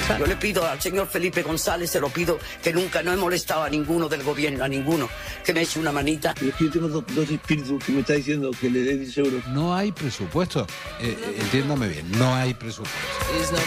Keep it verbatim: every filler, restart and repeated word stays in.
cosa. Yo le pido al señor Felipe González, se lo pido, que nunca no he molestado a ninguno del gobierno, a ninguno, que me eche una manita. Pero es que yo tengo dos, dos espíritus que me está diciendo que le dé diez euros. No hay presupuesto. Eh, eh, entiéndame bien, no hay presupuesto.